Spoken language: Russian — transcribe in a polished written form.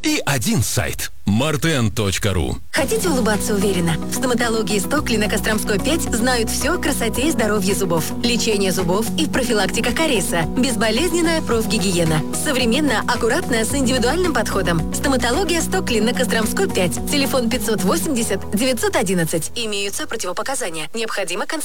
и один сайт – marten.ru. Хотите улыбаться уверенно? В стоматологии Стокли на Костромской 5 знают все о красоте и здоровье зубов. Лечение зубов и профилактика кариеса. Безболезненная профгигиена. Современно, аккуратно, с индивидуальным подходом. Стоматология Стокли на Костромской 5. Телефон 580 911. Имеются противопоказания. Необходима консультация.